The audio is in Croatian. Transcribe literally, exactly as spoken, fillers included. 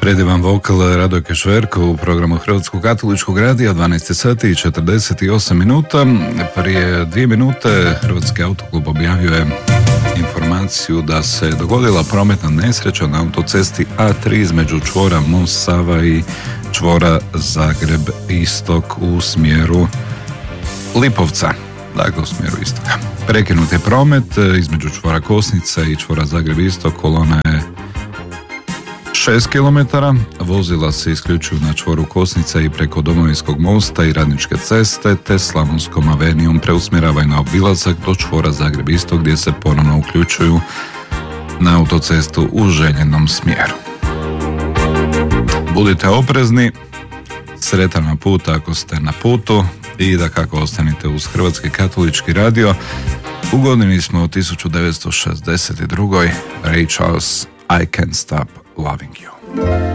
Predivan vokal Radojke Šverko u programu Hrvatskog katoličkog radija, dvanaest sati i četrdeset osam minuta. Prije dvije minute Hrvatski autoklub objavio je informaciju da se dogodila prometna nesreća na autocesti A tri između čvora Most Sava i čvora Zagreb Istok u smjeru Lipovca, dakle u smjeru istoka. Prekinut je promet između čvora Kosnica i čvora Zagreb Istok, kolona je šest kilometara, vozila se isključuju na čvoru Kosnica i preko Domovinskog mosta i Radničke ceste, te Slavonskom avenijom preusmjeravaju na obilazak do čvora Zagreb Istok, gdje se ponovno uključuju na autocestu u željenom smjeru. Budite oprezni, sretan vam put ako ste na putu i da kako ostanite uz Hrvatski katolički radio. U godini smo u tisuću devetsto šezdeset druga. Ray Charles, I Can't Stop Loving You.